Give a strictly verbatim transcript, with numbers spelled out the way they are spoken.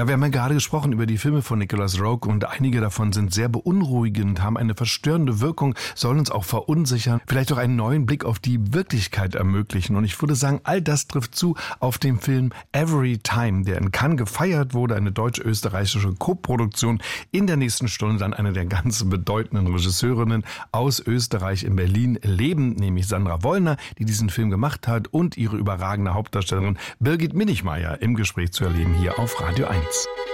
Ja, wir haben ja gerade gesprochen über die Filme von Nicolas Roeg und einige davon sind sehr beunruhigend, haben eine verstörende Wirkung, sollen uns auch verunsichern, vielleicht auch einen neuen Blick auf die Wirklichkeit ermöglichen. Und ich würde sagen, all das trifft zu auf den Film Every Time, der in Cannes gefeiert wurde, eine deutsch-österreichische Koproduktion. In der nächsten Stunde dann eine der ganz bedeutenden Regisseurinnen aus Österreich in Berlin leben, nämlich Sandra Wollner, die diesen Film gemacht hat, und ihre überragende Hauptdarstellerin Birgit Minichmayr im Gespräch zu erleben hier auf Radio eins.